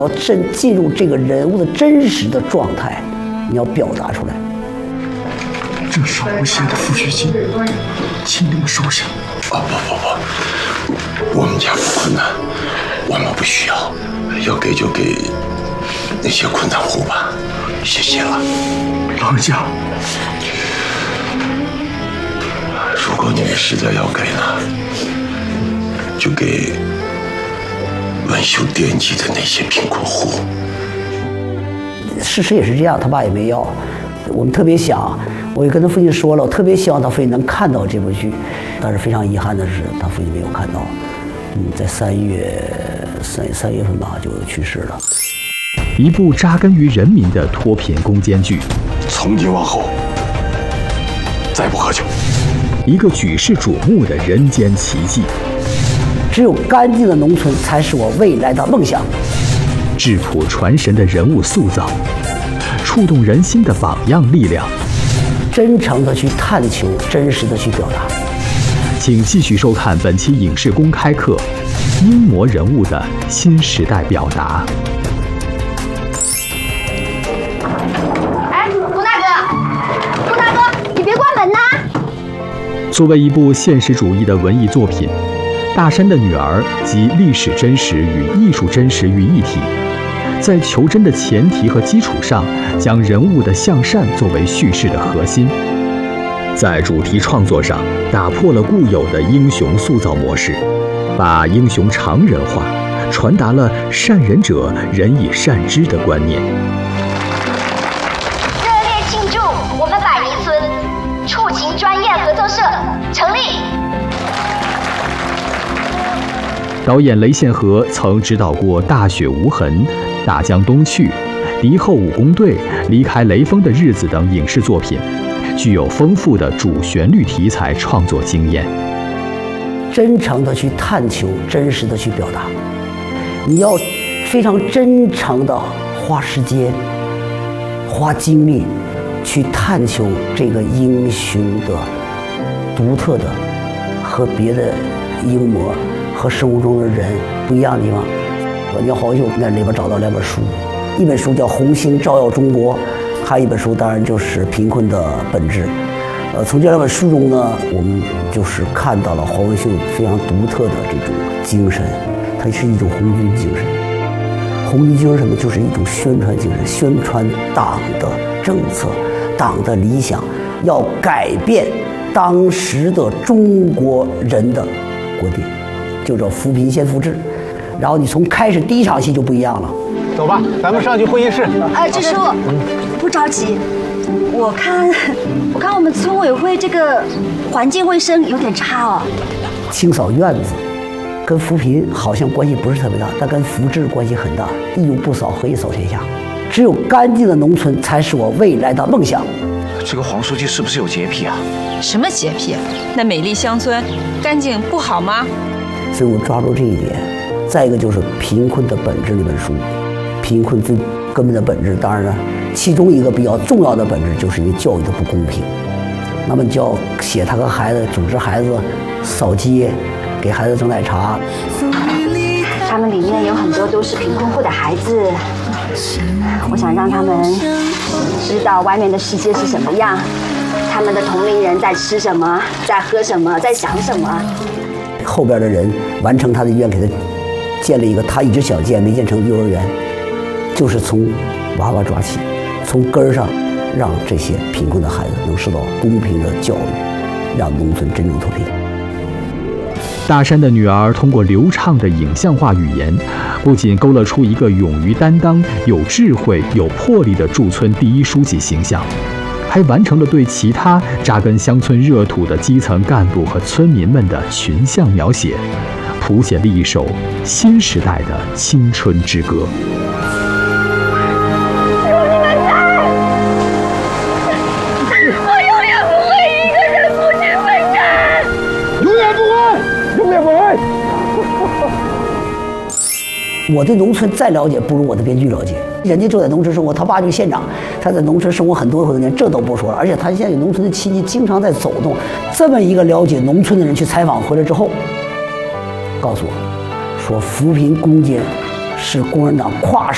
要进入这个人物的真实的状态，你要表达出来。 这是我写的抚恤金，请你们收下。 不，我们家不困难，我们不需要，要给就给那些困难户吧，谢谢了。 老人家， 如果你们实在要给呢，就给文秀惦记的那些贫困户。 事实也是这样，他爸也没要。我们特别想，我也跟他父亲说了，我特别希望他父亲能看到这部剧，但是非常遗憾的是，他父亲没有看到。在3月份吧，就去世了。 一部扎根于人民的脱贫攻坚剧， 从今往后，再不喝酒。 一个举世瞩目的人间奇迹。 只有干净的农村，才是我未来的梦想。 质朴传神的人物塑造，触动人心的榜样力量。 真诚的去探求，真实的去表达。 请继续收看本期影视公开课《英模人物的新时代表达》。 哎，顾大哥，你别关门呐！ 作为一部现实主义的文艺作品，《大山的女儿》集历史真实与艺术真实于一体，在求真的前提和基础上，将人物的向善作为叙事的核心。在主题创作上，打破了固有的英雄塑造模式，把英雄常人化，传达了善人者人以善之的观念。 热烈庆祝我们百尼村触情专业合作社成立。 导演雷宪和曾执导过《大雪无痕》《大江东去》《敌后武工队》《离开雷锋的日子》等影视作品，具有丰富的主旋律题材创作经验。 真诚的去探求，真实的去表达。你要非常真诚的花时间、花精力去探求这个英雄的独特的和别的英模和生活中的人不一样的地方。我叫郝秀在里边找到2本书，一本书叫《红星照耀中国》，还有一本书当然就是《贫困的本质》。从这2本书中呢，我们就是看到了黄文秀非常独特的这种精神，它是一种红军精神。红军精神什么？就是一种宣传精神，宣传党的政策、党的理想，要改变当时的中国人的观点，就叫扶贫先扶志。然后你从开始第1场戏就不一样了。 走吧，咱们上去会议室。 支书，不着急。我看我们村委会这个环境卫生有点差哦。 清扫院子跟扶贫好像关系不是特别大，但跟扶志关系很大。一无不扫，何以扫天下？只有干净的农村，才是我未来的梦想。 这个黄书记是不是有洁癖啊？ 什么洁癖？那美丽乡村干净不好吗？ 所以我抓住这一点。再一个就是《贫困的本质》这本书，贫困最根本的本质，当然了，其中一个比较重要的本质就是因为教育的不公平。那么就要写他和孩子组织孩子扫街，给孩子蒸奶茶。 他们里面有很多都是贫困户的孩子，我想让他们知道外面的世界是什么样，他们的同龄人在吃什么，在喝什么，在想什么。 后边的人完成他的愿，给他建了一个他一直想建没建成的幼儿园，就是从娃娃抓起，从根儿上让这些贫困的孩子能受到公平的教育，让农村真正脱贫。 大山的女儿通过流畅的影像化语言，不仅勾勒出一个勇于担当、有智慧、有魄力的驻村第一书记形象，还完成了对其他扎根乡村热土的基层干部和村民们的群像描写，谱写了一首新时代的青春之歌。 我对农村再了解不如我的编剧了解，人家就在农村生活，他爸就是县长，他在农村生活很多年，这都不说了。而且他现在有农村的亲戚经常在走动。这么一个了解农村的人去采访回来之后，告诉我，说扶贫攻坚是共产党跨